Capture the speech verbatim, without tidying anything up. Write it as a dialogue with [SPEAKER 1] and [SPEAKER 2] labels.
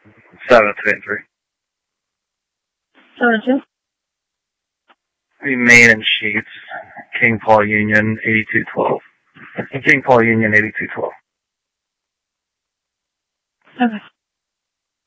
[SPEAKER 1] Seven, two, and three.
[SPEAKER 2] Seven, two?
[SPEAKER 1] The main and sheets. King Paul Union, eighty-two twelve. King Paul Union, eighty-two twelve.
[SPEAKER 2] Okay.